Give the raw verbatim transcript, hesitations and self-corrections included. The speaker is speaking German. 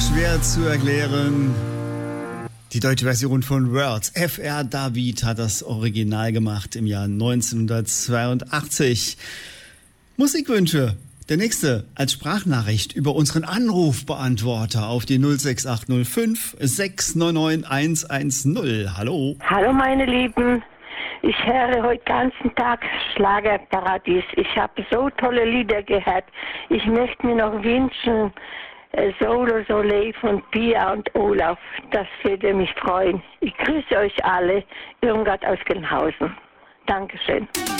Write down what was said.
schwer zu erklären. Die deutsche Version von Words. F R David hat das Original gemacht im Jahr neunzehnhundertzweiundachtzig. Musikwünsche. Der nächste als Sprachnachricht über unseren Anrufbeantworter auf die null sechs acht null fünf sechs neun neun eins eins null. Hallo. Hallo meine Lieben. Ich höre heute ganzen Tag Schlagerparadies. Ich habe so tolle Lieder gehört. Ich möchte mir noch wünschen, äh, Solo Soleil von Pia und Olaf. Das würde mich freuen. Ich grüße euch alle. Irmgard aus Gelnhausen. Dankeschön.